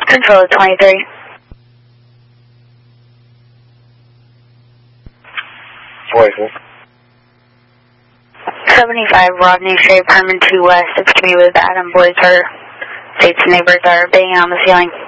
Control 23. 44. 75 Rodney Street, apartment 2 West. It's to me with Adam. Boys are, states and neighbors are banging on the ceiling.